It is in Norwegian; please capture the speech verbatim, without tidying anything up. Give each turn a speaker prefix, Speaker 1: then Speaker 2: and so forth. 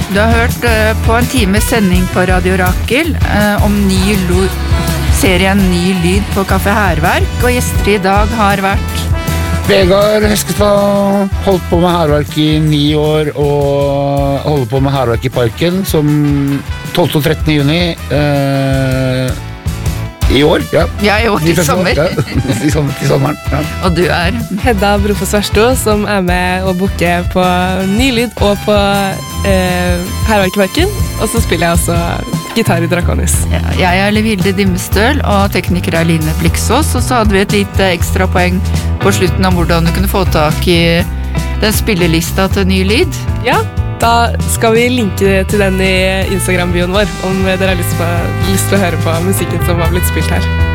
Speaker 1: Du har hørt uh, på en time sending på Radio Rakel uh, om ny lo- serien Ny Lyd på Kafé Hærverk, og gjester i dag har vært
Speaker 2: Vegard Heskestad, holdt på med hærverk i ni år og holder på med hærverk i Parken som tolvte og trettende juni uh, i år, ja.
Speaker 1: Ja, i år, i sommer.
Speaker 2: Ja, i sommer, i sommeren, ja.
Speaker 1: Og du er?
Speaker 3: Hedda Brofors Versto, som er med og booker på Ny Lyd og på eh, Hærverk i Parken. Og så spiller jeg også gitar i Draconis.
Speaker 1: Ja, jeg er Levilde Dimmestøl, og tekniker er Line Bliksås. Og så hadde vi et lite ekstra poeng på slutten om hvordan du kunne få tak i den spillelista til Ny Lyd.
Speaker 3: Ja, da skal vi linke til den i Instagram-bioen vår, om dere har lyst, på, lyst til å høre på musikken som har blitt spilt her.